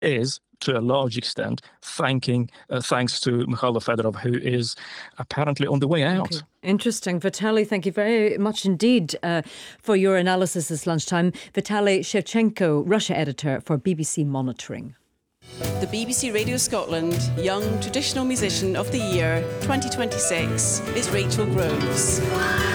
is, to a large extent, thanks to Mikhail Fedorov, who is apparently on the way out. Okay. Interesting. Vitaly, thank you very much indeed for your analysis this lunchtime. Vitaly Shevchenko, Russia editor for BBC Monitoring. The BBC Radio Scotland Young Traditional Musician of the Year 2026 is Rachel Groves.